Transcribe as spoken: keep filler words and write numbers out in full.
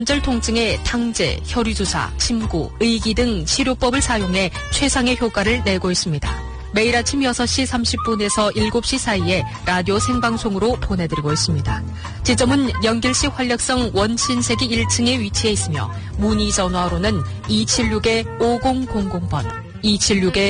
관절 통증의 탕제, 혈류주사, 침구, 의기 등 치료법을 사용해 최상의 효과를 내고 있습니다. 매일 아침 여섯 시 삼십 분에서 일곱 시 사이에 라디오 생방송으로 보내드리고 있습니다. 지점은 연길시 활력성 원신세기 일 층에 위치해 있으며 문의 전화로는 이칠육 오공공공 번, 이칠육